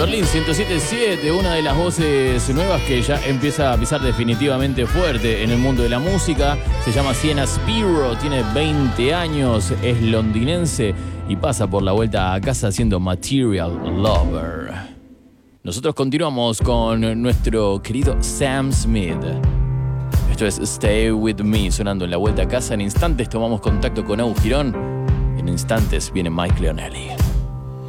Berlín 107.7, una de las voces nuevas que ya empieza a pisar definitivamente fuerte en el mundo de la música. Se llama Sienna Spiro, tiene 20 años, es londinense y pasa por la vuelta a casa haciendo Material Lover. Nosotros continuamos con nuestro querido Sam Smith. Esto es Stay With Me, sonando en la vuelta a casa. En instantes tomamos contacto con Au Girón. En instantes viene Mike Leonelli.